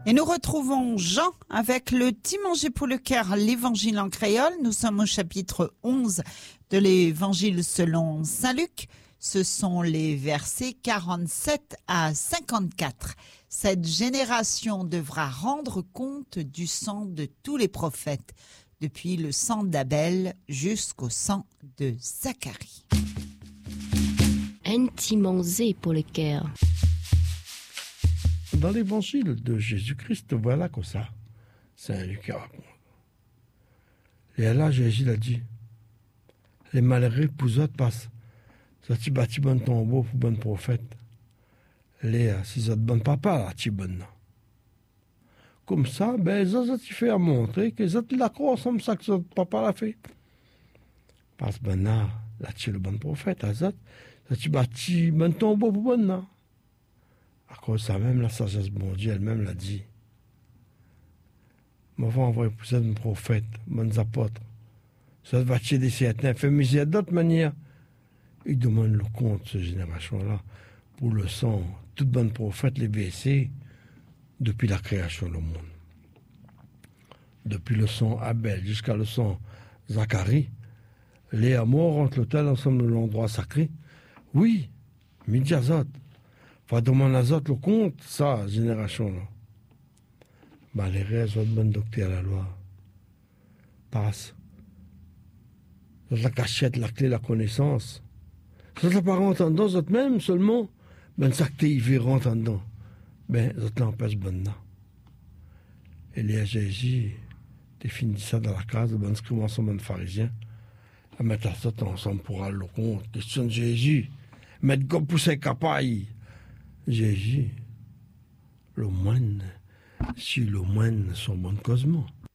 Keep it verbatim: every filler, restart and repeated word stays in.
Et nous retrouvons Jean avec le petit manger pour le cœur, l'évangile en créole. Nous sommes au chapitre onze de l'évangile selon saint Luc. Ce sont les versets quarante-sept à cinquante-quatre. Cette génération devra rendre compte du sang de tous les prophètes, depuis le sang d'Abel jusqu'au sang de Zacharie. Un petit manger pour le cœur. Dans l'évangile de Jésus-Christ, voilà comme ça, Saint Luc raconte. Et là, Jésus a dit, les malheureux pour eux passent, ça tu bâtis bon tombeau pour bon prophète. Les si autres bon papa, là, tu bon. Comme ça, ben, ça, ça tu fais à montrer que ça tu la croix comme ça que son papa l'a fait. Parce que ben là, là tu es le bon prophète, à ça, ça tu bâtis bon tombeau pour bon là. À cause de ça, même la sagesse bon Dieu elle-même l'a dit. Moi, je vais envoyer pour ça un prophète, bons apôtres. Ça va tuer des certains, fait misère d'autres manières. Il demande le compte, cette génération-là, pour le sang. Toute bonne prophète, les baissés, depuis la création du monde. Depuis le sang Abel jusqu'à le sang Zacharie, les amours entre l'autel ensemble de l'endroit sacré. Oui, midi azot. Faut demander à Zot le compte, ça, génération-là. Bah, les restes de bonne docteur à la loi. Passe. La cachette, la clé, la connaissance. Ça, ça pas rentre en dedans, Zot même, seulement. Ben, ça que t'es y rentre en dedans. Ben, Zot l'empêche bonne là. Et les Jésus, t'es fini ça dans la case, de bonne scrivant son bon pharisien. À mettre à Zot ensemble pour aller le compte. Question de Jésus. Mettre comme pousser capaille. Jésus, le moine, si le moine sont bon cosmo.